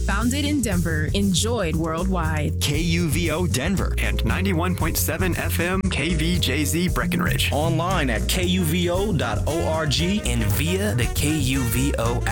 Founded in Denver, enjoyed worldwide. KUVO Denver and 91.7 FM KVJZ Breckenridge. Online at kuvo.org and via the KUVO app.